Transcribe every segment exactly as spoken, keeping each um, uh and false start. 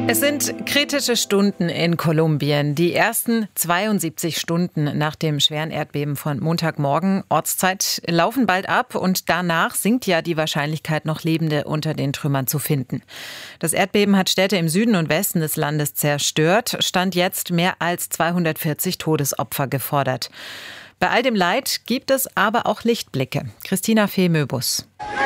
Es sind kritische Stunden in Kolumbien. Die ersten zweiundsiebzig Stunden nach dem schweren Erdbeben von Montagmorgen Ortszeit laufen bald ab und danach sinkt ja die Wahrscheinlichkeit, noch Lebende unter den Trümmern zu finden. Das Erdbeben hat Städte im Süden und Westen des Landes zerstört, Stand jetzt mehr als zweihundertvierzig Todesopfer gefordert. Bei all dem Leid gibt es aber auch Lichtblicke. Christina Fee-Möbus.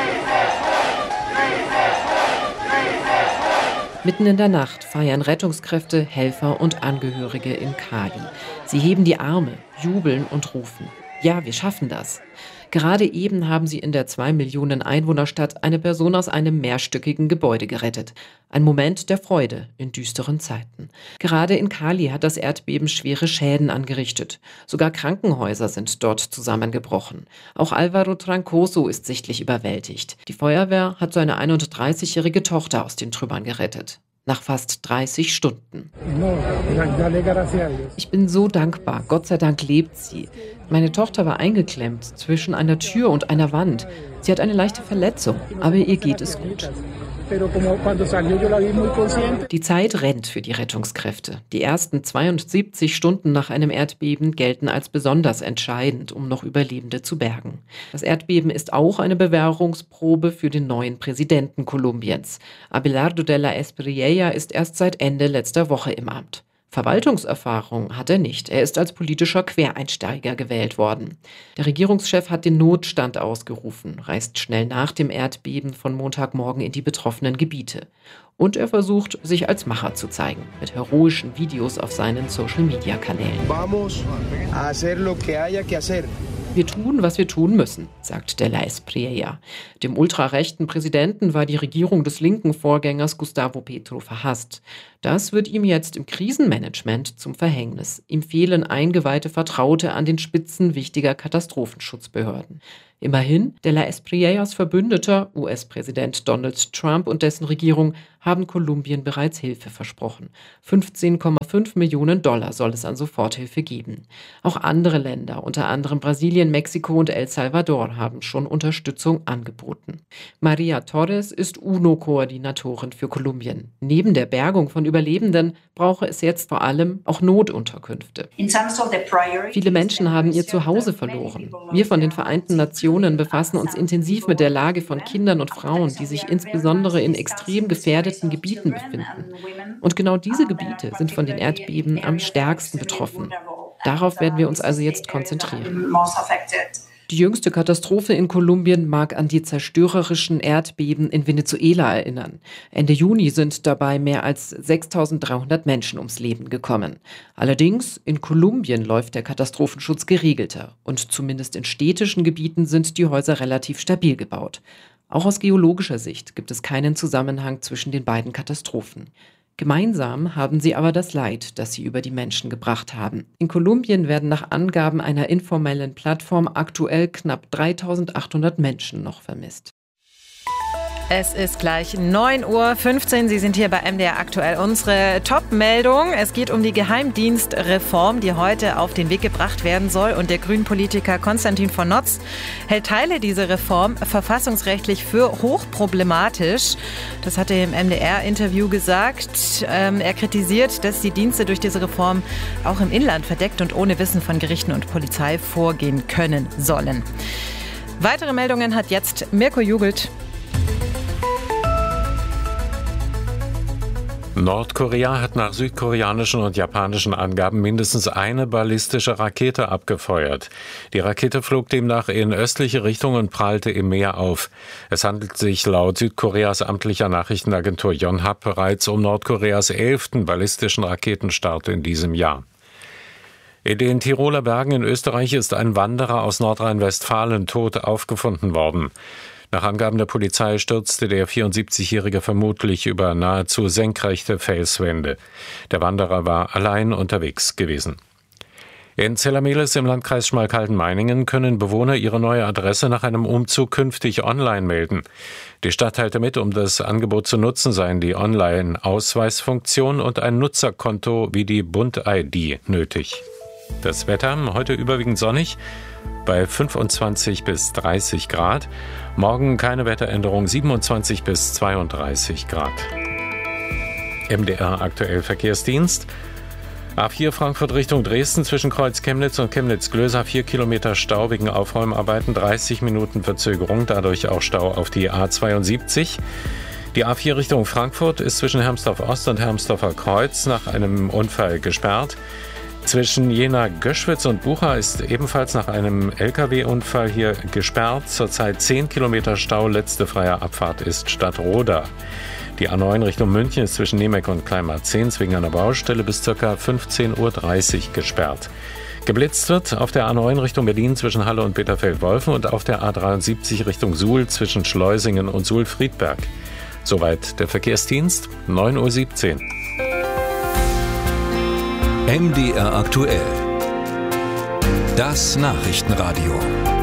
Mitten in der Nacht feiern Rettungskräfte, Helfer und Angehörige in Cali. Sie heben die Arme, jubeln und rufen: Ja, wir schaffen das. Gerade eben haben sie in der zwei Millionen Einwohnerstadt eine Person aus einem mehrstöckigen Gebäude gerettet. Ein Moment der Freude in düsteren Zeiten. Gerade in Cali hat das Erdbeben schwere Schäden angerichtet. Sogar Krankenhäuser sind dort zusammengebrochen. Auch Álvaro Trancoso ist sichtlich überwältigt. Die Feuerwehr hat seine einunddreißigjährige Tochter aus den Trümmern gerettet. Nach fast dreißig Stunden. Ich bin so dankbar. Gott sei Dank lebt sie. Meine Tochter war eingeklemmt zwischen einer Tür und einer Wand. Sie hat eine leichte Verletzung, aber ihr geht es gut. Die Zeit rennt für die Rettungskräfte. Die ersten zweiundsiebzig Stunden nach einem Erdbeben gelten als besonders entscheidend, um noch Überlebende zu bergen. Das Erdbeben ist auch eine Bewährungsprobe für den neuen Präsidenten Kolumbiens. Abelardo de la Espriella ist erst seit Ende letzter Woche im Amt. Verwaltungserfahrung hat er nicht. Er ist als politischer Quereinsteiger gewählt worden. Der Regierungschef hat den Notstand ausgerufen, reist schnell nach dem Erdbeben von Montagmorgen in die betroffenen Gebiete. Und er versucht, sich als Macher zu zeigen, mit heroischen Videos auf seinen Social-Media-Kanälen. Vamos a hacer lo que haya que hacer. Wir tun, was wir tun müssen, sagt de la Espriella. Dem ultrarechten Präsidenten war die Regierung des linken Vorgängers Gustavo Petro verhasst. Das wird ihm jetzt im Krisenmanagement zum Verhängnis. Ihm fehlen eingeweihte Vertraute an den Spitzen wichtiger Katastrophenschutzbehörden. Immerhin, de la Espriellas Verbündeter, U S-Präsident Donald Trump und dessen Regierung, haben Kolumbien bereits Hilfe versprochen. fünfzehn Komma fünf Millionen Dollar soll es an Soforthilfe geben. Auch andere Länder, unter anderem Brasilien, Mexiko und El Salvador, haben schon Unterstützung angeboten. Maria Torres ist UNO-Koordinatorin für Kolumbien. Neben der Bergung von Überlebenden brauche es jetzt vor allem auch Notunterkünfte. Viele Menschen haben ihr Zuhause verloren. Wir von den Vereinten Nationen befassen uns intensiv mit der Lage von Kindern und Frauen, die sich insbesondere in extrem gefährdeten Gebieten befinden. Und genau diese Gebiete sind von den Erdbeben am stärksten betroffen. Darauf werden wir uns also jetzt konzentrieren. Die jüngste Katastrophe in Kolumbien mag an die zerstörerischen Erdbeben in Venezuela erinnern. Ende Juni sind dabei mehr als sechstausenddreihundert Menschen ums Leben gekommen. Allerdings, in Kolumbien läuft der Katastrophenschutz geregelter. Und zumindest in städtischen Gebieten sind die Häuser relativ stabil gebaut. Auch aus geologischer Sicht gibt es keinen Zusammenhang zwischen den beiden Katastrophen. Gemeinsam haben sie aber das Leid, das sie über die Menschen gebracht haben. In Kolumbien werden nach Angaben einer informellen Plattform aktuell knapp dreitausendachthundert Menschen noch vermisst. Es ist gleich neun Uhr fünfzehn. Sie sind hier bei M D R aktuell. Unsere Top-Meldung: Es geht um die Geheimdienstreform, die heute auf den Weg gebracht werden soll. Und der Grünen-Politiker Konstantin von Notz hält Teile dieser Reform verfassungsrechtlich für hochproblematisch. Das hat er im M D R-Interview gesagt. Ähm, er kritisiert, dass die Dienste durch diese Reform auch im Inland verdeckt und ohne Wissen von Gerichten und Polizei vorgehen können sollen. Weitere Meldungen hat jetzt Mirko Jugelt. Nordkorea hat nach südkoreanischen und japanischen Angaben mindestens eine ballistische Rakete abgefeuert. Die Rakete flog demnach in östliche Richtung und prallte im Meer auf. Es handelt sich laut Südkoreas amtlicher Nachrichtenagentur Yonhap bereits um Nordkoreas elften ballistischen Raketenstart in diesem Jahr. In den Tiroler Bergen in Österreich ist ein Wanderer aus Nordrhein-Westfalen tot aufgefunden worden. Nach Angaben der Polizei stürzte der vierundsiebzigjährige vermutlich über nahezu senkrechte Felswände. Der Wanderer war allein unterwegs gewesen. In Zellameles im Landkreis Schmalkalden-Meiningen können Bewohner ihre neue Adresse nach einem Umzug künftig online melden. Die Stadt teilte mit, um das Angebot zu nutzen, seien die Online-Ausweisfunktion und ein Nutzerkonto wie die Bund-I D nötig. Das Wetter heute überwiegend sonnig bei fünfundzwanzig bis dreißig Grad. Morgen keine Wetteränderung, siebenundzwanzig bis zweiunddreißig Grad. M D R aktuell Verkehrsdienst. A vier Frankfurt Richtung Dresden zwischen Kreuz Chemnitz und Chemnitz-Glöser vier Kilometer Stau wegen Aufräumarbeiten, dreißig Minuten Verzögerung, dadurch auch Stau auf die A zweiundsiebzig. Die A vier Richtung Frankfurt ist zwischen Hermsdorf Ost und Hermsdorfer Kreuz nach einem Unfall gesperrt. Zwischen Jena-Göschwitz und Bucha ist ebenfalls nach einem L K W-Unfall hier gesperrt. Zurzeit zehn Kilometer Stau, letzte freie Abfahrt ist Stadtroda. Die A neun Richtung München ist zwischen Niemek und Kleinmarzens wegen einer Baustelle bis ca. fünfzehn Uhr dreißig gesperrt. Geblitzt wird auf der A neun Richtung Berlin zwischen Halle und Bitterfeld-Wolfen und auf der A dreiundsiebzig Richtung Suhl zwischen Schleusingen und Suhl-Friedberg. Soweit der Verkehrsdienst, neun Uhr siebzehn. M D R aktuell. Das Nachrichtenradio.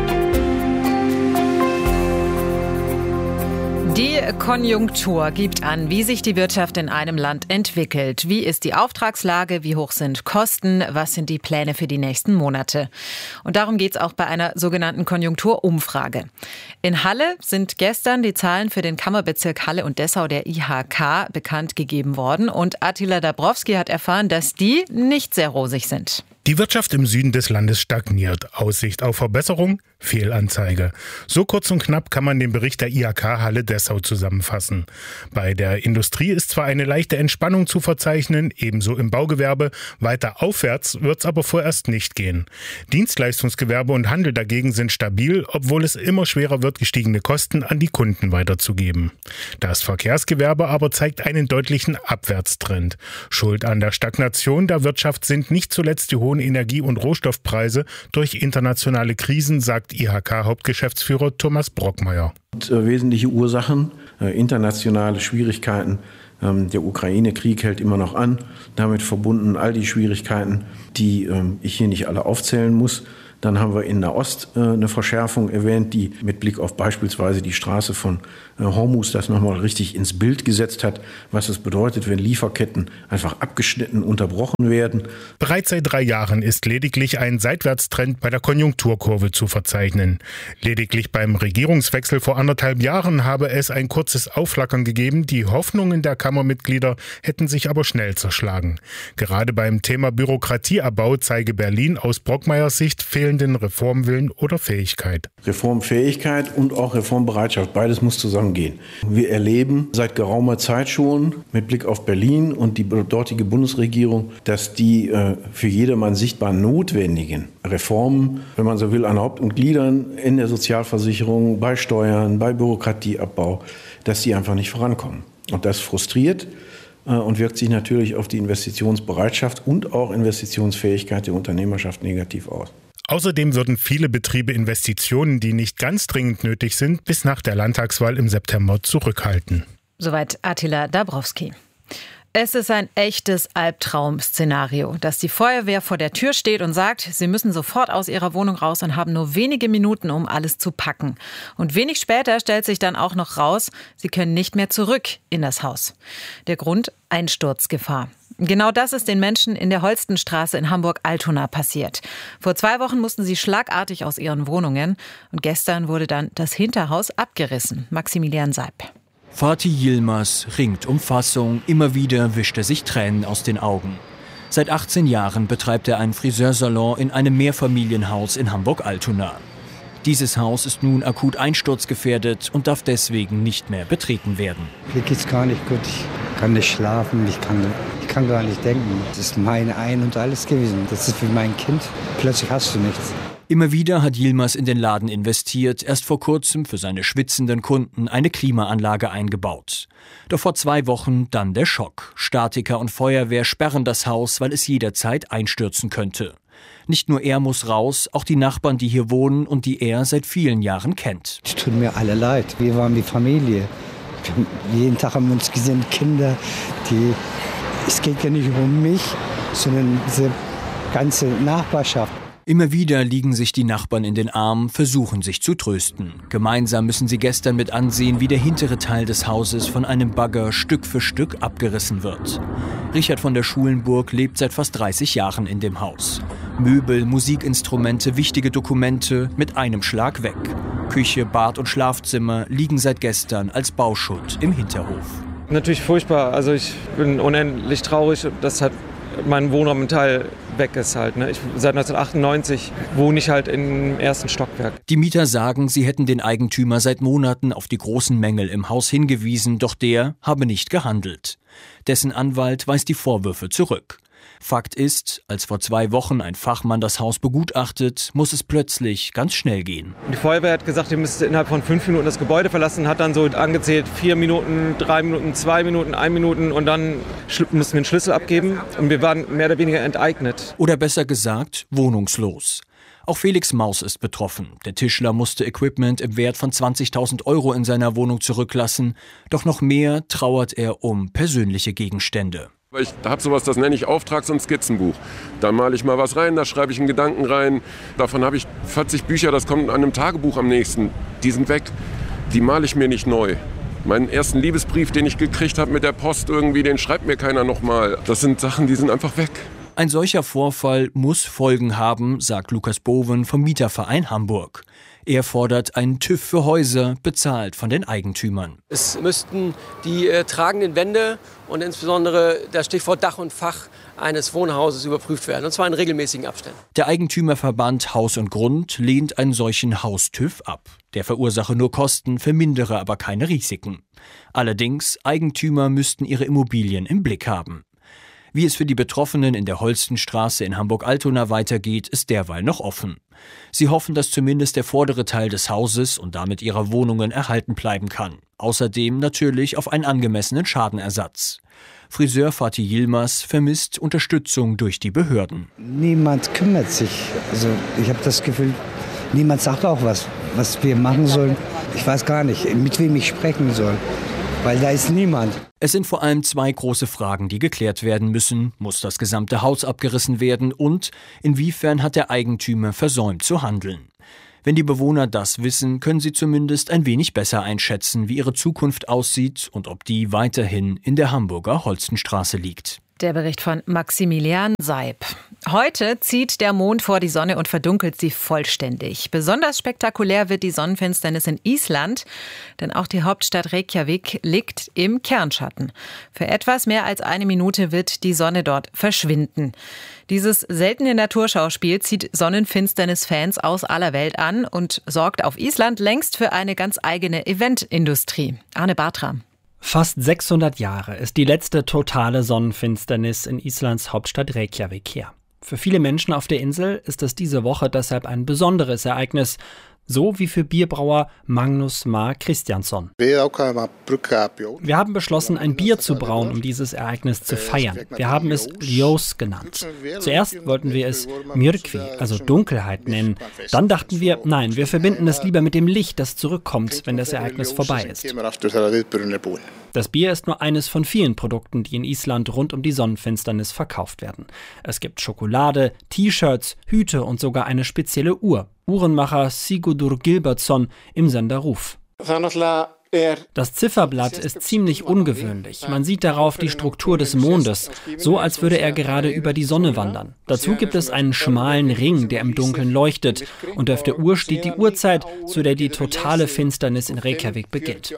Die Konjunktur gibt an, wie sich die Wirtschaft in einem Land entwickelt. Wie ist die Auftragslage? Wie hoch sind Kosten? Was sind die Pläne für die nächsten Monate? Und darum geht es auch bei einer sogenannten Konjunkturumfrage. In Halle sind gestern die Zahlen für den Kammerbezirk Halle und Dessau der I H K bekannt gegeben worden. Und Attila Dabrowski hat erfahren, dass die nicht sehr rosig sind. Die Wirtschaft im Süden des Landes stagniert. Aussicht auf Verbesserung? Fehlanzeige. So kurz und knapp kann man den Bericht der I H K Halle Dessau zusammenfassen. Bei der Industrie ist zwar eine leichte Entspannung zu verzeichnen, ebenso im Baugewerbe. Weiter aufwärts wird es aber vorerst nicht gehen. Dienstleistungsgewerbe und Handel dagegen sind stabil, obwohl es immer schwerer wird, gestiegene Kosten an die Kunden weiterzugeben. Das Verkehrsgewerbe aber zeigt einen deutlichen Abwärtstrend. Schuld an der Stagnation der Wirtschaft sind nicht zuletzt die hohen Energie- und Rohstoffpreise durch internationale Krisen, sagt I H K-Hauptgeschäftsführer Thomas Brockmeier. Und, äh, wesentliche Ursachen, äh, internationale Schwierigkeiten. Ähm, der Ukraine-Krieg hält immer noch an. Damit verbunden all die Schwierigkeiten, die ähm, ich hier nicht alle aufzählen muss. Dann haben wir in Nahost äh, eine Verschärfung erwähnt, die mit Blick auf beispielsweise die Straße von äh, Hormuz das nochmal richtig ins Bild gesetzt hat, was es bedeutet, wenn Lieferketten einfach abgeschnitten, unterbrochen werden. Bereits seit drei Jahren ist lediglich ein Seitwärtstrend bei der Konjunkturkurve zu verzeichnen. Lediglich beim Regierungswechsel vor anderthalb Jahren habe es ein kurzes Aufflackern gegeben. Die Hoffnungen der Kammermitglieder hätten sich aber schnell zerschlagen. Gerade beim Thema Bürokratieabbau zeige Berlin aus Brockmeiers Sicht fehlenden Reformwillen oder Fähigkeit. Reformfähigkeit und auch Reformbereitschaft, beides muss zusammengehen. Wir erleben seit geraumer Zeit schon mit Blick auf Berlin und die dortige Bundesregierung, dass die äh, für jedermann sichtbar notwendigen Reformen, wenn man so will, an Haupt- und Gliedern in der Sozialversicherung, bei Steuern, bei Bürokratieabbau, dass die einfach nicht vorankommen. Und das frustriert äh, und wirkt sich natürlich auf die Investitionsbereitschaft und auch Investitionsfähigkeit der Unternehmerschaft negativ aus. Außerdem würden viele Betriebe Investitionen, die nicht ganz dringend nötig sind, bis nach der Landtagswahl im September zurückhalten. Soweit Attila Dabrowski. Es ist ein echtes Albtraum-Szenario, dass die Feuerwehr vor der Tür steht und sagt, sie müssen sofort aus ihrer Wohnung raus und haben nur wenige Minuten, um alles zu packen. Und wenig später stellt sich dann auch noch raus, sie können nicht mehr zurück in das Haus. Der Grund: Einsturzgefahr. Genau das ist den Menschen in der Holstenstraße in Hamburg-Altona passiert. Vor zwei Wochen mussten sie schlagartig aus ihren Wohnungen und gestern wurde dann das Hinterhaus abgerissen. Maximilian Seib. Fatih Yilmaz ringt um Fassung, immer wieder wischt er sich Tränen aus den Augen. Seit achtzehn Jahren betreibt er einen Friseursalon in einem Mehrfamilienhaus in Hamburg-Altona. Dieses Haus ist nun akut einsturzgefährdet und darf deswegen nicht mehr betreten werden. Mir geht's gar nicht gut. Ich kann nicht schlafen, ich kann, ich kann gar nicht denken. Das ist mein Ein und Alles gewesen. Das ist wie mein Kind. Plötzlich hast du nichts. Immer wieder hat Yilmaz in den Laden investiert, erst vor kurzem für seine schwitzenden Kunden eine Klimaanlage eingebaut. Doch vor zwei Wochen dann der Schock. Statiker und Feuerwehr sperren das Haus, weil es jederzeit einstürzen könnte. Nicht nur er muss raus, auch die Nachbarn, die hier wohnen und die er seit vielen Jahren kennt. Es tut mir alle leid. Wir waren wie Familie. Jeden Tag haben wir uns gesehen, Kinder. Die, es geht ja nicht um mich, sondern diese ganze Nachbarschaft. Immer wieder liegen sich die Nachbarn in den Armen, versuchen sich zu trösten. Gemeinsam müssen sie gestern mit ansehen, wie der hintere Teil des Hauses von einem Bagger Stück für Stück abgerissen wird. Richard von der Schulenburg lebt seit fast dreißig Jahren in dem Haus. Möbel, Musikinstrumente, wichtige Dokumente mit einem Schlag weg. Küche, Bad und Schlafzimmer liegen seit gestern als Bauschutt im Hinterhof. Natürlich furchtbar. Also ich bin unendlich traurig, dass halt mein Wohnraum im Teil weg ist halt. Ne? Ich, seit neunzehnhundertachtundneunzig wohne ich halt im ersten Stockwerk. Die Mieter sagen, sie hätten den Eigentümer seit Monaten auf die großen Mängel im Haus hingewiesen, doch der habe nicht gehandelt. Dessen Anwalt weist die Vorwürfe zurück. Fakt ist, als vor zwei Wochen ein Fachmann das Haus begutachtet, muss es plötzlich ganz schnell gehen. Die Feuerwehr hat gesagt, ihr müsst innerhalb von fünf Minuten das Gebäude verlassen, hat dann so angezählt, vier Minuten, drei Minuten, zwei Minuten, ein Minuten und dann mussten wir einen Schlüssel abgeben und wir waren mehr oder weniger enteignet. Oder besser gesagt, wohnungslos. Auch Felix Maus ist betroffen. Der Tischler musste Equipment im Wert von zwanzigtausend Euro in seiner Wohnung zurücklassen. Doch noch mehr trauert er um persönliche Gegenstände. Ich habe sowas, das nenne ich Auftrags- und Skizzenbuch. Da male ich mal was rein, da schreibe ich einen Gedanken rein. Davon habe ich vierzig Bücher, das kommt an einem Tagebuch am nächsten. Die sind weg, die male ich mir nicht neu. Meinen ersten Liebesbrief, den ich gekriegt habe mit der Post irgendwie, den schreibt mir keiner nochmal. Das sind Sachen, die sind einfach weg. Ein solcher Vorfall muss Folgen haben, sagt Lukas Boven vom Mieterverein Hamburg. Er fordert einen TÜV für Häuser, bezahlt von den Eigentümern. Es müssten die äh, tragenden Wände und insbesondere das Stichwort Dach und Fach eines Wohnhauses überprüft werden, und zwar in regelmäßigen Abständen. Der Eigentümerverband Haus und Grund lehnt einen solchen Haustüv ab. Der verursache nur Kosten, vermindere aber keine Risiken. Allerdings, Eigentümer müssten ihre Immobilien im Blick haben. Wie es für die Betroffenen in der Holstenstraße in Hamburg-Altona weitergeht, ist derweil noch offen. Sie hoffen, dass zumindest der vordere Teil des Hauses und damit ihrer Wohnungen erhalten bleiben kann. Außerdem natürlich auf einen angemessenen Schadenersatz. Friseur Fatih Yilmaz vermisst Unterstützung durch die Behörden. Niemand kümmert sich. Also ich habe das Gefühl, niemand sagt auch was, was wir machen sollen. Ich weiß gar nicht, mit wem ich sprechen soll. Weil da ist niemand. Es sind vor allem zwei große Fragen, die geklärt werden müssen. Muss das gesamte Haus abgerissen werden und inwiefern hat der Eigentümer versäumt zu handeln? Wenn die Bewohner das wissen, können sie zumindest ein wenig besser einschätzen, wie ihre Zukunft aussieht und ob die weiterhin in der Hamburger Holstenstraße liegt. Der Bericht von Maximilian Seib. Heute zieht der Mond vor die Sonne und verdunkelt sie vollständig. Besonders spektakulär wird die Sonnenfinsternis in Island, denn auch die Hauptstadt Reykjavik liegt im Kernschatten. Für etwas mehr als eine Minute wird die Sonne dort verschwinden. Dieses seltene Naturschauspiel zieht Sonnenfinsternis-Fans aus aller Welt an und sorgt auf Island längst für eine ganz eigene Eventindustrie. Arne Bartram. Fast sechshundert Jahre ist die letzte totale Sonnenfinsternis in Islands Hauptstadt Reykjavik her. Für viele Menschen auf der Insel ist es diese Woche deshalb ein besonderes Ereignis, so wie für Bierbrauer Magnus Mar Kristjansson. Wir haben beschlossen, ein Bier zu brauen, um dieses Ereignis zu feiern. Wir haben es Ljós genannt. Zuerst wollten wir es Myrkvi, also Dunkelheit, nennen. Dann dachten wir, nein, wir verbinden es lieber mit dem Licht, das zurückkommt, wenn das Ereignis vorbei ist. Das Bier ist nur eines von vielen Produkten, die in Island rund um die Sonnenfinsternis verkauft werden. Es gibt Schokolade, T-Shirts, Hüte und sogar eine spezielle Uhr. Uhrenmacher Sigurdur Gilbertsson im Sender Ruf. Das Zifferblatt ist ziemlich ungewöhnlich. Man sieht darauf die Struktur des Mondes, so als würde er gerade über die Sonne wandern. Dazu gibt es einen schmalen Ring, der im Dunkeln leuchtet. Und auf der Uhr steht die Uhrzeit, zu der die totale Finsternis in Reykjavik beginnt.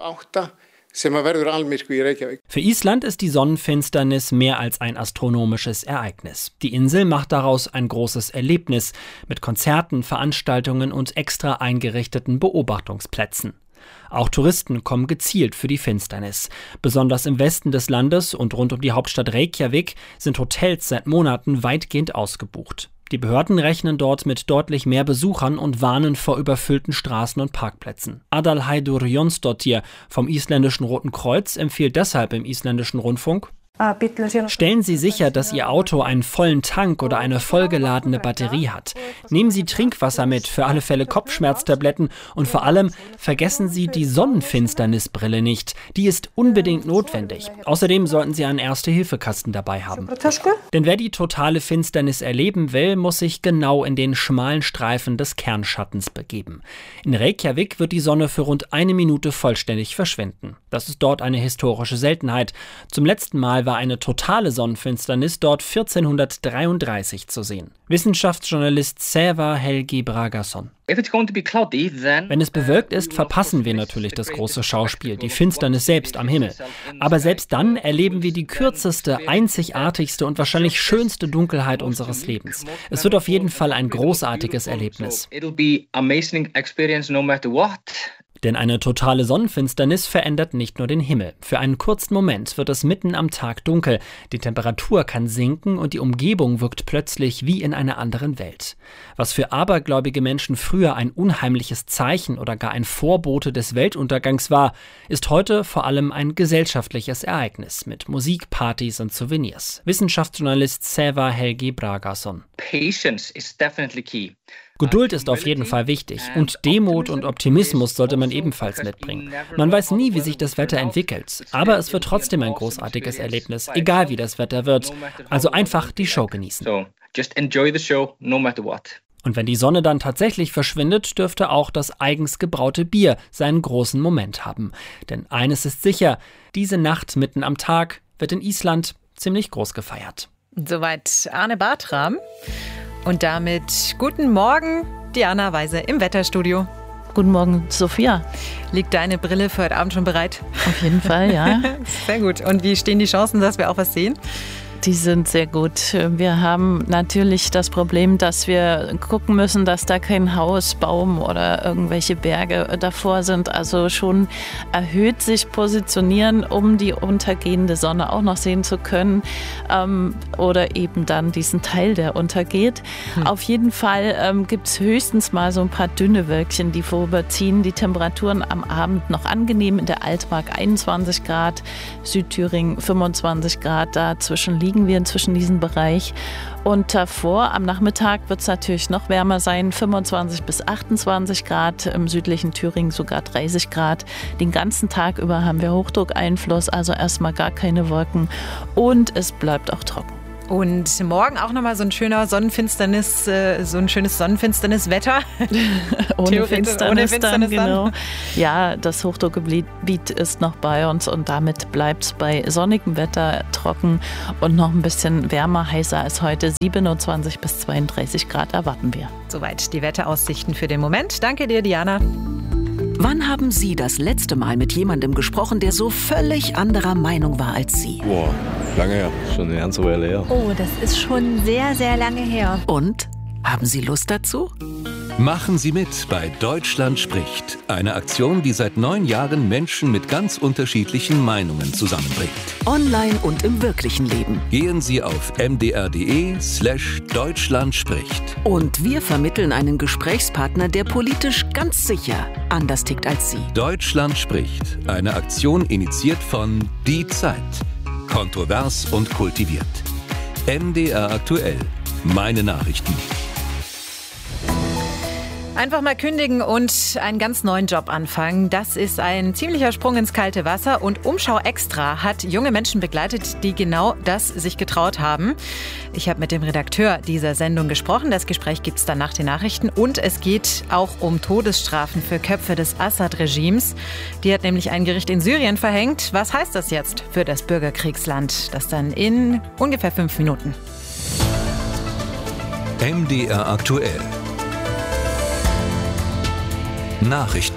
Für Island ist die Sonnenfinsternis mehr als ein astronomisches Ereignis. Die Insel macht daraus ein großes Erlebnis mit Konzerten, Veranstaltungen und extra eingerichteten Beobachtungsplätzen. Auch Touristen kommen gezielt für die Finsternis. Besonders im Westen des Landes und rund um die Hauptstadt Reykjavik sind Hotels seit Monaten weitgehend ausgebucht. Die Behörden rechnen dort mit deutlich mehr Besuchern und warnen vor überfüllten Straßen und Parkplätzen. Adalheidur Jonsdottir vom isländischen Roten Kreuz empfiehlt deshalb im isländischen Rundfunk: Stellen Sie sicher, dass Ihr Auto einen vollen Tank oder eine vollgeladene Batterie hat. Nehmen Sie Trinkwasser mit, für alle Fälle Kopfschmerztabletten und vor allem vergessen Sie die Sonnenfinsternisbrille nicht. Die ist unbedingt notwendig. Außerdem sollten Sie einen Erste-Hilfe-Kasten dabei haben. Denn wer die totale Finsternis erleben will, muss sich genau in den schmalen Streifen des Kernschattens begeben. In Reykjavik wird die Sonne für rund eine Minute vollständig verschwinden. Das ist dort eine historische Seltenheit. Zum letzten Mal Mal war eine totale Sonnenfinsternis dort vierzehnhundertdreiunddreißig zu sehen. Wissenschaftsjournalist Seva Helgi-Bragason. Wenn es bewölkt ist, verpassen wir natürlich das große Schauspiel, die Finsternis selbst am Himmel. Aber selbst dann erleben wir die kürzeste, einzigartigste und wahrscheinlich schönste Dunkelheit unseres Lebens. Es wird auf jeden Fall ein großartiges Erlebnis. Denn eine totale Sonnenfinsternis verändert nicht nur den Himmel. Für einen kurzen Moment wird es mitten am Tag dunkel. Die Temperatur kann sinken und die Umgebung wirkt plötzlich wie in einer anderen Welt. Was für abergläubige Menschen früher ein unheimliches Zeichen oder gar ein Vorbote des Weltuntergangs war, ist heute vor allem ein gesellschaftliches Ereignis mit Musik, Partys und Souvenirs. Wissenschaftsjournalist Seva Helgi-Bragason. Patience is definitely key. Geduld ist auf jeden Fall wichtig und Demut und Optimismus sollte man ebenfalls mitbringen. Man weiß nie, wie sich das Wetter entwickelt, aber es wird trotzdem ein großartiges Erlebnis, egal wie das Wetter wird. Also einfach die Show genießen. Und wenn die Sonne dann tatsächlich verschwindet, dürfte auch das eigens gebraute Bier seinen großen Moment haben. Denn eines ist sicher, diese Nacht mitten am Tag wird in Island ziemlich groß gefeiert. Soweit Arne Bartram. Und damit guten Morgen, Diana Weise im Wetterstudio. Guten Morgen, Sophia. Liegt deine Brille für heute Abend schon bereit? Auf jeden Fall, ja. Sehr gut. Und wie stehen die Chancen, dass wir auch was sehen? Die sind sehr gut. Wir haben natürlich das Problem, dass wir gucken müssen, dass da kein Haus, Baum oder irgendwelche Berge davor sind. Also schon erhöht sich positionieren, um die untergehende Sonne auch noch sehen zu können. Ähm, oder eben dann diesen Teil, der untergeht. Hm. Auf jeden Fall ähm, gibt es höchstens mal so ein paar dünne Wölkchen, die vorüberziehen. Die Temperaturen am Abend noch angenehm. In der Altmark einundzwanzig Grad, Südthüringen fünfundzwanzig Grad. Dazwischen liegen wir inzwischen diesen Bereich. Und davor, am Nachmittag, wird es natürlich noch wärmer sein, fünfundzwanzig bis achtundzwanzig Grad, im südlichen Thüringen sogar dreißig Grad. Den ganzen Tag über haben wir Hochdruckeinfluss, also erstmal gar keine Wolken und es bleibt auch trocken. Und morgen auch nochmal so ein schöner Sonnenfinsternis, so ein schönes Sonnenfinsterniswetter. ohne Finsternis, ohne Finsternis dann, genau. Ja, das Hochdruckgebiet ist noch bei uns und damit bleibt es bei sonnigem Wetter trocken und noch ein bisschen wärmer, heißer als heute. siebenundzwanzig bis zweiunddreißig Grad erwarten wir. Soweit die Wetteraussichten für den Moment. Danke dir, Diana. Wann haben Sie das letzte Mal mit jemandem gesprochen, der so völlig anderer Meinung war als Sie? Boah, lange her. Schon eine ganze Weile her. Oh, das ist schon sehr, sehr lange her. Und? Haben Sie Lust dazu? Machen Sie mit bei Deutschland spricht. Eine Aktion, die seit neun Jahren Menschen mit ganz unterschiedlichen Meinungen zusammenbringt. Online und im wirklichen Leben. Gehen Sie auf mdr.de slash Deutschland spricht. Und wir vermitteln einen Gesprächspartner, der politisch ganz sicher anders tickt als Sie. Deutschland spricht. Eine Aktion initiiert von Die Zeit. Kontrovers und kultiviert. M D R aktuell. Meine Nachrichten. Einfach mal kündigen und einen ganz neuen Job anfangen. Das ist ein ziemlicher Sprung ins kalte Wasser und Umschau Extra hat junge Menschen begleitet, die genau das sich getraut haben. Ich habe mit dem Redakteur dieser Sendung gesprochen. Das Gespräch gibt es dann nach den Nachrichten. Und es geht auch um Todesstrafen für Köpfe des Assad-Regimes. Die hat nämlich ein Gericht in Syrien verhängt. Was heißt das jetzt für das Bürgerkriegsland? Das dann in ungefähr fünf Minuten. M D R aktuell. Nachrichten.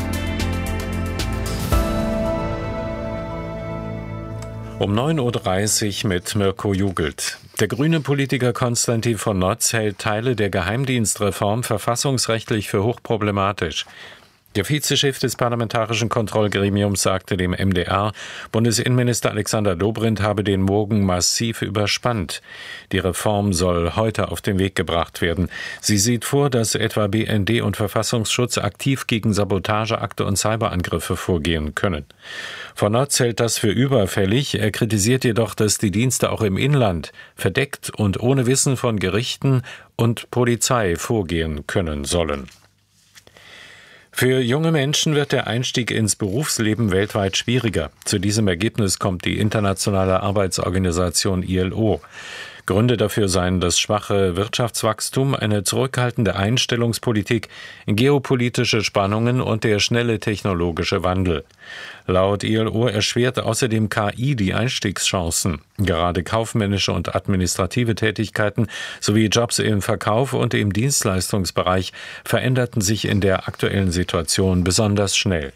Um neun Uhr dreißig mit Mirko Jugelt. Der grüne Politiker Konstantin von Notz hält Teile der Geheimdienstreform verfassungsrechtlich für hochproblematisch. Der Vizechef des Parlamentarischen Kontrollgremiums sagte dem M D R, Bundesinnenminister Alexander Dobrindt habe den Bogen massiv überspannt. Die Reform soll heute auf den Weg gebracht werden. Sie sieht vor, dass etwa B N D und Verfassungsschutz aktiv gegen Sabotageakte und Cyberangriffe vorgehen können. Von Notz hält das für überfällig. Er kritisiert jedoch, dass die Dienste auch im Inland verdeckt und ohne Wissen von Gerichten und Polizei vorgehen können sollen. Für junge Menschen wird der Einstieg ins Berufsleben weltweit schwieriger. Zu diesem Ergebnis kommt die Internationale Arbeitsorganisation I L O. Gründe dafür seien das schwache Wirtschaftswachstum, eine zurückhaltende Einstellungspolitik, geopolitische Spannungen und der schnelle technologische Wandel. Laut I L O erschwert außerdem K I die Einstiegschancen. Gerade kaufmännische und administrative Tätigkeiten sowie Jobs im Verkauf und im Dienstleistungsbereich veränderten sich in der aktuellen Situation besonders schnell.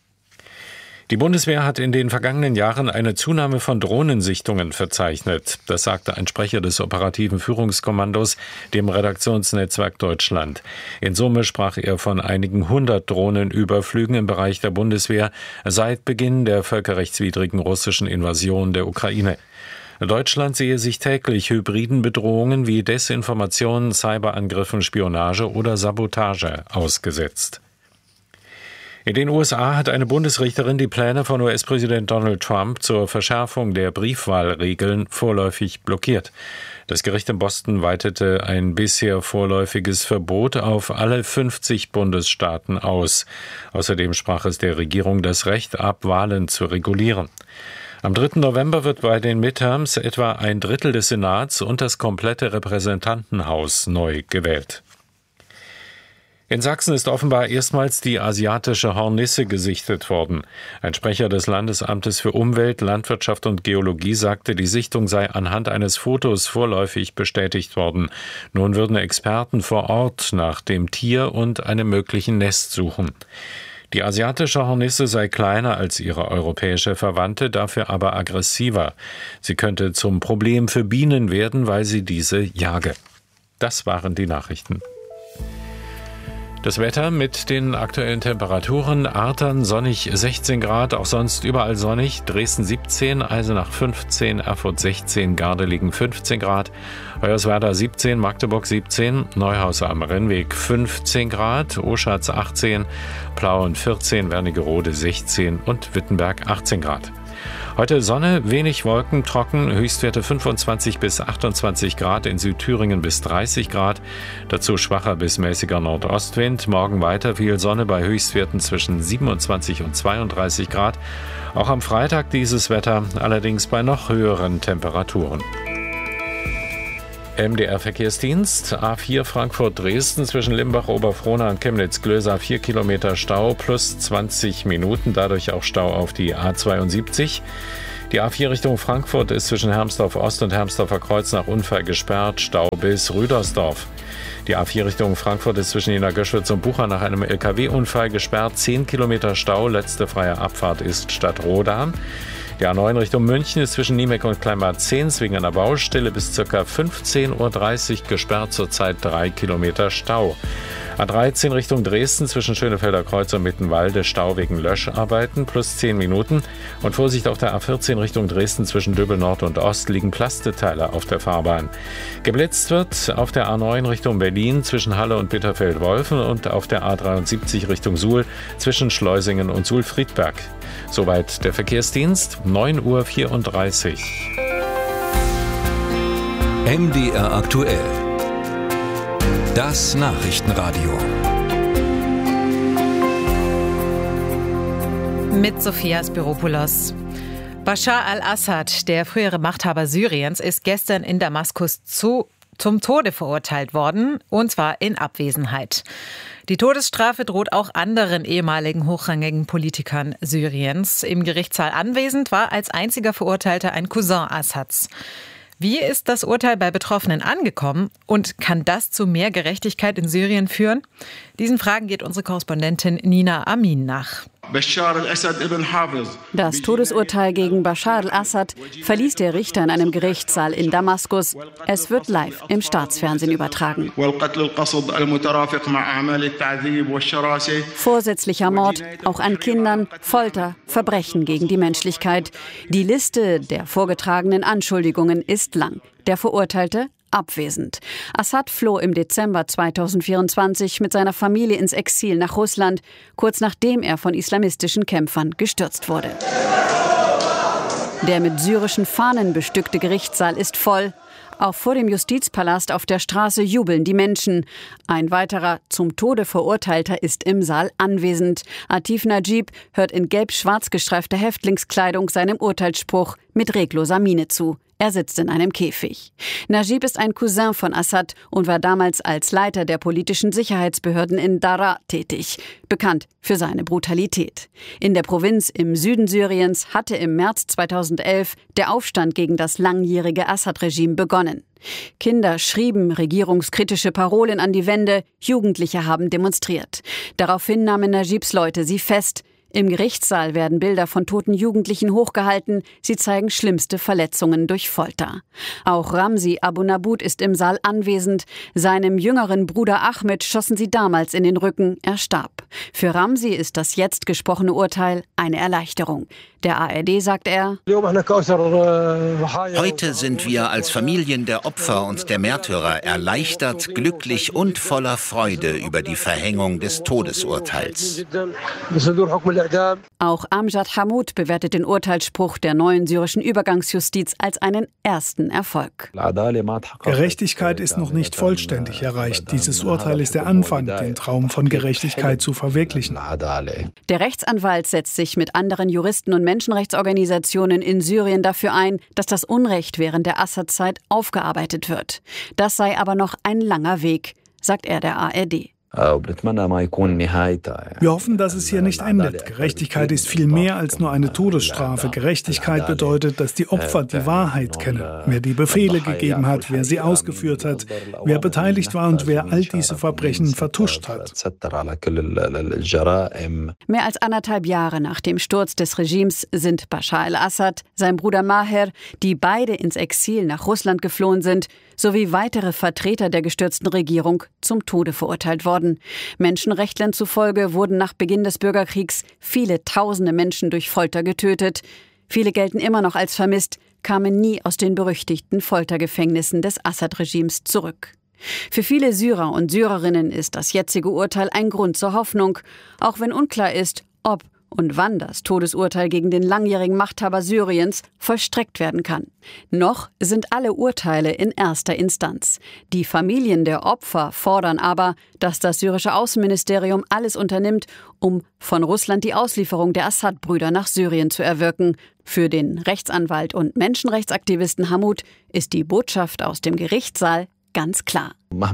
Die Bundeswehr hat in den vergangenen Jahren eine Zunahme von Drohnensichtungen verzeichnet. Das sagte ein Sprecher des operativen Führungskommandos dem Redaktionsnetzwerk Deutschland. In Summe sprach er von einigen hundert Drohnenüberflügen im Bereich der Bundeswehr seit Beginn der völkerrechtswidrigen russischen Invasion der Ukraine. Deutschland sehe sich täglich hybriden Bedrohungen wie Desinformation, Cyberangriffen, Spionage oder Sabotage ausgesetzt. In den U S A hat eine Bundesrichterin die Pläne von U S-Präsident Donald Trump zur Verschärfung der Briefwahlregeln vorläufig blockiert. Das Gericht in Boston weitete ein bisher vorläufiges Verbot auf alle fünfzig Bundesstaaten aus. Außerdem sprach es der Regierung das Recht ab, Wahlen zu regulieren. Am dritten November wird bei den Midterms etwa ein Drittel des Senats und das komplette Repräsentantenhaus neu gewählt. In Sachsen ist offenbar erstmals die asiatische Hornisse gesichtet worden. Ein Sprecher des Landesamtes für Umwelt, Landwirtschaft und Geologie sagte, die Sichtung sei anhand eines Fotos vorläufig bestätigt worden. Nun würden Experten vor Ort nach dem Tier und einem möglichen Nest suchen. Die asiatische Hornisse sei kleiner als ihre europäische Verwandte, dafür aber aggressiver. Sie könnte zum Problem für Bienen werden, weil sie diese jage. Das waren die Nachrichten. Das Wetter mit den aktuellen Temperaturen: Artern sonnig sechzehn Grad, auch sonst überall sonnig. Dresden siebzehn, Eisenach fünfzehn, Erfurt sechzehn, Gardelegen fünfzehn Grad, Hoyerswerda siebzehn, Magdeburg siebzehn, Neuhaus am Rennweg fünfzehn Grad, Oschatz achtzehn, Plauen vierzehn, Wernigerode sechzehn und Wittenberg achtzehn Grad. Heute Sonne, wenig Wolken, trocken, Höchstwerte fünfundzwanzig bis achtundzwanzig Grad, in Südthüringen bis dreißig Grad, dazu schwacher bis mäßiger Nordostwind. Morgen weiter viel Sonne bei Höchstwerten zwischen siebenundzwanzig und zweiunddreißig Grad. Auch am Freitag dieses Wetter, allerdings bei noch höheren Temperaturen. M D R-Verkehrsdienst, A vier Frankfurt-Dresden zwischen Limbach, Oberfrohna und Chemnitz-Glösa, vier Kilometer Stau plus zwanzig Minuten, dadurch auch Stau auf die A zweiundsiebzig. Die A vier Richtung Frankfurt ist zwischen Hermsdorf Ost und Hermsdorfer Kreuz nach Unfall gesperrt, Stau bis Rüdersdorf. Die A vier Richtung Frankfurt ist zwischen Jena Göschwitz und Bucha nach einem L K W-Unfall gesperrt, zehn Kilometer Stau, letzte freie Abfahrt ist Stadtroda. Die A neun Richtung München ist zwischen Niemek und Kleinbad-Zehns wegen einer Baustelle bis ca. fünfzehn Uhr dreißig gesperrt, zurzeit drei Kilometer Stau. A dreizehn Richtung Dresden zwischen Schönefelder Kreuz und Mittenwalde, Stau wegen Löscharbeiten plus zehn Minuten. Und Vorsicht auf der A vierzehn Richtung Dresden zwischen Döbel Nord und Ost liegen Plasteteile auf der Fahrbahn. Geblitzt wird auf der A neun Richtung Berlin zwischen Halle und Bitterfeld-Wolfen und auf der A dreiundsiebzig Richtung Suhl zwischen Schleusingen und Suhl-Friedberg. Soweit der Verkehrsdienst, neun Uhr vierunddreißig. M D R aktuell. Das Nachrichtenradio. Mit Sophia Spiropoulos. Bashar al-Assad, der frühere Machthaber Syriens, ist gestern in Damaskus zu, zum Tode verurteilt worden, und zwar in Abwesenheit. Die Todesstrafe droht auch anderen ehemaligen hochrangigen Politikern Syriens. Im Gerichtssaal anwesend war als einziger Verurteilter ein Cousin Assads. Wie ist das Urteil bei Betroffenen angekommen und kann das zu mehr Gerechtigkeit in Syrien führen? Diesen Fragen geht unsere Korrespondentin Nina Amin nach. Das Todesurteil gegen Bashar al-Assad verließ der Richter in einem Gerichtssaal in Damaskus. Es wird live im Staatsfernsehen übertragen. Vorsätzlicher Mord, auch an Kindern, Folter, Verbrechen gegen die Menschlichkeit. Die Liste der vorgetragenen Anschuldigungen ist lang. Der Verurteilte abwesend. Assad floh im Dezember zweitausendvierundzwanzig mit seiner Familie ins Exil nach Russland, kurz nachdem er von islamistischen Kämpfern gestürzt wurde. Der mit syrischen Fahnen bestückte Gerichtssaal ist voll. Auch vor dem Justizpalast auf der Straße jubeln die Menschen. Ein weiterer zum Tode Verurteilter ist im Saal anwesend. Atif Najib hört in gelb-schwarz gestreifter Häftlingskleidung seinem Urteilsspruch mit regloser Miene zu. Er sitzt in einem Käfig. Najib ist ein Cousin von Assad und war damals als Leiter der politischen Sicherheitsbehörden in Daraa tätig, bekannt für seine Brutalität. In der Provinz im Süden Syriens hatte im März zweitausendelf der Aufstand gegen das langjährige Assad-Regime begonnen. Kinder schrieben regierungskritische Parolen an die Wände, Jugendliche haben demonstriert. Daraufhin nahmen Najibs Leute sie fest. Im Gerichtssaal werden Bilder von toten Jugendlichen hochgehalten. Sie zeigen schlimmste Verletzungen durch Folter. Auch Ramzi Abu Nabud ist im Saal anwesend. Seinem jüngeren Bruder Ahmed schossen sie damals in den Rücken. Er starb. Für Ramzi ist das jetzt gesprochene Urteil eine Erleichterung. Der A R D sagt er: Heute sind wir als Familien der Opfer und der Märtyrer erleichtert, glücklich und voller Freude über die Verhängung des Todesurteils. Auch Amjad Hammoud bewertet den Urteilsspruch der neuen syrischen Übergangsjustiz als einen ersten Erfolg. Gerechtigkeit ist noch nicht vollständig erreicht. Dieses Urteil ist der Anfang, den Traum von Gerechtigkeit zu verwirklichen. Der Rechtsanwalt setzt sich mit anderen Juristen und Menschenrechtsorganisationen in Syrien dafür ein, dass das Unrecht während der Assad-Zeit aufgearbeitet wird. Das sei aber noch ein langer Weg, sagt er der A R D. Wir hoffen, dass es hier nicht endet. Gerechtigkeit ist viel mehr als nur eine Todesstrafe. Gerechtigkeit bedeutet, dass die Opfer die Wahrheit kennen. Wer die Befehle gegeben hat, wer sie ausgeführt hat, wer beteiligt war und wer all diese Verbrechen vertuscht hat. Mehr als anderthalb Jahre nach dem Sturz des Regimes sind Bashar al-Assad, sein Bruder Maher, die beide ins Exil nach Russland geflohen sind, sowie weitere Vertreter der gestürzten Regierung zum Tode verurteilt worden. Menschenrechtlern zufolge wurden nach Beginn des Bürgerkriegs viele tausende Menschen durch Folter getötet. Viele gelten immer noch als vermisst, kamen nie aus den berüchtigten Foltergefängnissen des Assad-Regimes zurück. Für viele Syrer und Syrerinnen ist das jetzige Urteil ein Grund zur Hoffnung, auch wenn unklar ist, ob und wann das Todesurteil gegen den langjährigen Machthaber Syriens vollstreckt werden kann. Noch sind alle Urteile in erster Instanz. Die Familien der Opfer fordern aber, dass das syrische Außenministerium alles unternimmt, um von Russland die Auslieferung der Assad-Brüder nach Syrien zu erwirken. Für den Rechtsanwalt und Menschenrechtsaktivisten Hammoud ist die Botschaft aus dem Gerichtssaal ganz klar.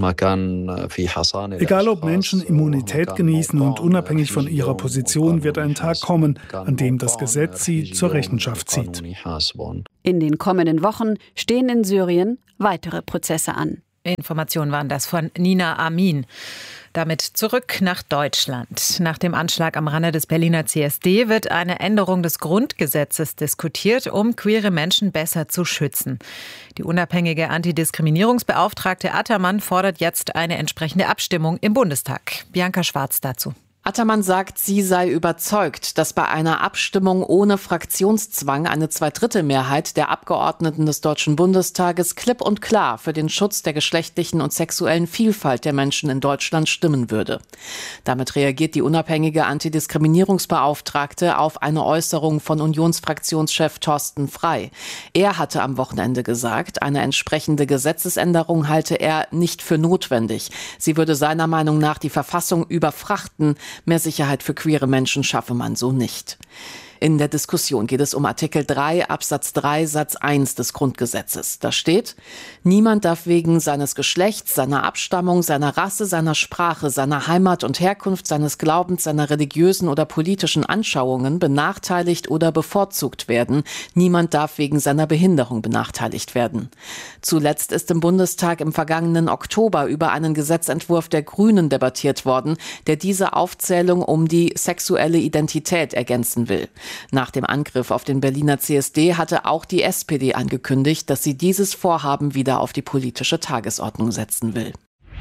Egal ob Menschen Immunität genießen und unabhängig von ihrer Position wird ein Tag kommen, an dem das Gesetz sie zur Rechenschaft zieht. In den kommenden Wochen stehen in Syrien weitere Prozesse an. Informationen waren das von Nina Amin. Damit zurück nach Deutschland. Nach dem Anschlag am Rande des Berliner C S D wird eine Änderung des Grundgesetzes diskutiert, um queere Menschen besser zu schützen. Die unabhängige Antidiskriminierungsbeauftragte Attermann fordert jetzt eine entsprechende Abstimmung im Bundestag. Bianca Schwarz dazu. Attermann sagt, sie sei überzeugt, dass bei einer Abstimmung ohne Fraktionszwang eine Zweidrittelmehrheit der Abgeordneten des Deutschen Bundestages klipp und klar für den Schutz der geschlechtlichen und sexuellen Vielfalt der Menschen in Deutschland stimmen würde. Damit reagiert die unabhängige Antidiskriminierungsbeauftragte auf eine Äußerung von Unionsfraktionschef Thorsten Frey. Er hatte am Wochenende gesagt, eine entsprechende Gesetzesänderung halte er nicht für notwendig. Sie würde seiner Meinung nach die Verfassung überfrachten. Mehr Sicherheit für queere Menschen schaffe man so nicht. In der Diskussion geht es um Artikel drei Absatz drei Satz eins des Grundgesetzes. Da steht: Niemand darf wegen seines Geschlechts, seiner Abstammung, seiner Rasse, seiner Sprache, seiner Heimat und Herkunft, seines Glaubens, seiner religiösen oder politischen Anschauungen benachteiligt oder bevorzugt werden. Niemand darf wegen seiner Behinderung benachteiligt werden. Zuletzt ist im Bundestag im vergangenen Oktober über einen Gesetzentwurf der Grünen debattiert worden, der diese Aufzählung um die sexuelle Identität ergänzen will. Nach dem Angriff auf den Berliner C S D hatte auch die S P D angekündigt, dass sie dieses Vorhaben wieder auf die politische Tagesordnung setzen will.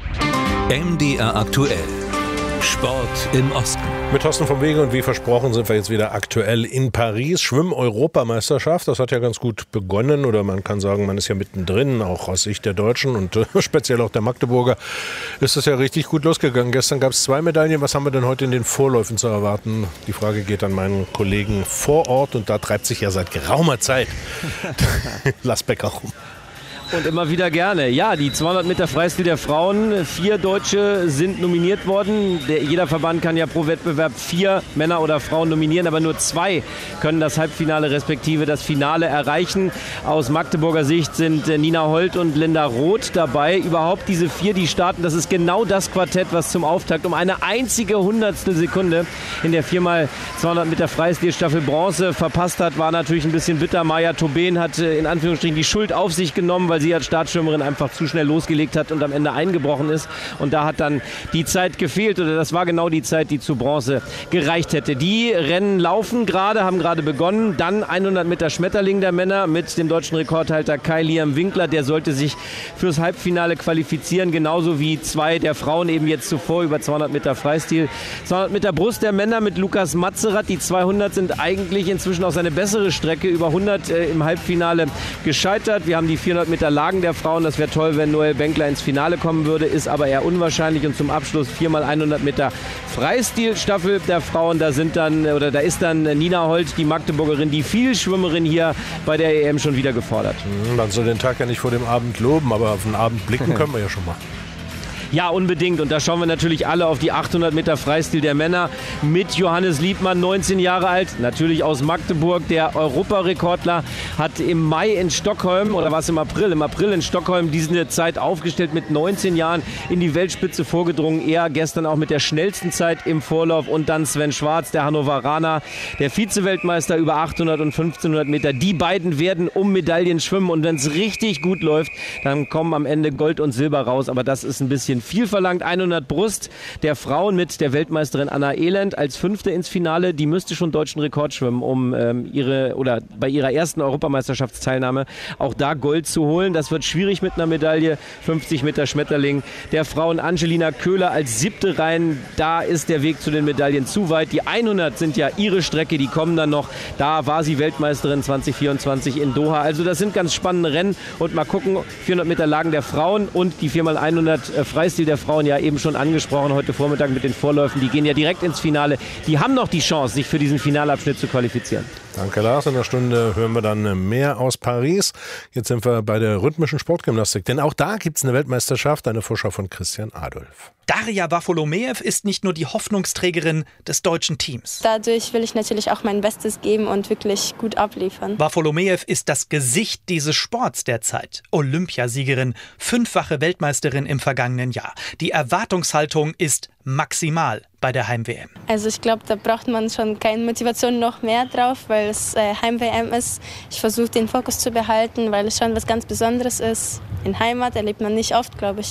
M D R aktuell. Sport im Osten. Mit Thorsten vom Wege und wie versprochen sind wir jetzt wieder aktuell in Paris. Schwimm-Europameisterschaft, das hat ja ganz gut begonnen oder man kann sagen, man ist ja mittendrin, auch aus Sicht der Deutschen und äh, speziell auch der Magdeburger ist es ja richtig gut losgegangen. Gestern gab es zwei Medaillen, was haben wir denn heute in den Vorläufen zu erwarten? Die Frage geht an meinen Kollegen vor Ort und da treibt sich ja seit geraumer Zeit Lasbecker rum. Und immer wieder gerne. Ja, die zweihundert Meter Freistil der Frauen. Vier Deutsche sind nominiert worden. Der, jeder Verband kann ja pro Wettbewerb vier Männer oder Frauen nominieren, aber nur zwei können das Halbfinale respektive das Finale erreichen. Aus Magdeburger Sicht sind Nina Holt und Linda Roth dabei. Überhaupt diese vier, die starten, das ist genau das Quartett, was zum Auftakt um eine einzige Hundertstel Sekunde in der viermal zweihundert Meter Freistil Staffel Bronze verpasst hat, war natürlich ein bisschen bitter. Maja Tobin hat in Anführungsstrichen die Schuld auf sich genommen, weil sie als Startschwimmerin einfach zu schnell losgelegt hat und am Ende eingebrochen ist. Und da hat dann die Zeit gefehlt, oder das war genau die Zeit, die zu Bronze gereicht hätte. Die Rennen laufen gerade, haben gerade begonnen. Dann hundert Meter Schmetterling der Männer mit dem deutschen Rekordhalter Kai Liam Winkler. Der sollte sich fürs Halbfinale qualifizieren, genauso wie zwei der Frauen eben jetzt zuvor über zweihundert Meter Freistil. zweihundert Meter Brust der Männer mit Lukas Matzerath. Die zweihundert sind eigentlich inzwischen auch seine bessere Strecke. Über hundert äh, im Halbfinale gescheitert. Wir haben die vierhundert Meter Lagen der Frauen. Das wäre toll, wenn Noel Benkler ins Finale kommen würde, ist aber eher unwahrscheinlich. Und zum Abschluss viermal hundert Meter Freistil-Staffel der Frauen. Da sind dann, oder da ist dann Nina Holt, die Magdeburgerin, die Vielschwimmerin hier bei der E M schon wieder gefordert. Man soll den Tag ja nicht vor dem Abend loben, aber auf den Abend blicken können wir ja schon mal. Ja, unbedingt. Und da schauen wir natürlich alle auf die achthundert Meter Freistil der Männer mit Johannes Liebmann, neunzehn Jahre alt, natürlich aus Magdeburg. Der Europarekordler hat im Mai in Stockholm, oder war es im April? Im April in Stockholm diese Zeit aufgestellt, mit neunzehn Jahren in die Weltspitze vorgedrungen. Er gestern auch mit der schnellsten Zeit im Vorlauf. Und dann Sven Schwarz, der Hannoveraner, der Vize-Weltmeister über achthundert und fünfzehnhundert Meter. Die beiden werden um Medaillen schwimmen. Und wenn es richtig gut läuft, dann kommen am Ende Gold und Silber raus. Aber das ist ein bisschen viel verlangt. hundert Brust der Frauen mit der Weltmeisterin Anna Elend als Fünfte ins Finale. Die müsste schon deutschen Rekord schwimmen, um ähm, ihre oder bei ihrer ersten Europameisterschaftsteilnahme auch da Gold zu holen. Das wird schwierig mit einer Medaille. fünfzig Meter Schmetterling der Frauen. Angelina Köhler als Siebte rein. Da ist der Weg zu den Medaillen zu weit. Die hundert sind ja ihre Strecke, die kommen dann noch. Da war sie Weltmeisterin zwanzig vierundzwanzig in Doha. Also das sind ganz spannende Rennen. Und mal gucken, vierhundert Meter Lagen der Frauen und die viermal hundert äh, Freistil der Frauen, ja eben schon angesprochen heute Vormittag mit den Vorläufen. Die gehen ja direkt ins Finale. Die haben noch die Chance, sich für diesen Finalabschnitt zu qualifizieren. Danke, Lars. In einer Stunde hören wir dann mehr aus Paris. Jetzt sind wir bei der rhythmischen Sportgymnastik, denn auch da gibt es eine Weltmeisterschaft, eine Vorschau von Christian Adolf. Daria Wafolomeev ist nicht nur die Hoffnungsträgerin des deutschen Teams. Dadurch will ich natürlich auch mein Bestes geben und wirklich gut abliefern. Wafolomeev ist das Gesicht dieses Sports derzeit. Olympiasiegerin, fünffache Weltmeisterin im vergangenen Jahr. Die Erwartungshaltung ist maximal bei der Heim-W M. Also ich glaube, da braucht man schon keine Motivation noch mehr drauf, weil es äh, Heim-W M ist. Ich versuche den Fokus zu behalten, weil es schon was ganz Besonderes ist. In Heimat erlebt man nicht oft, glaube ich.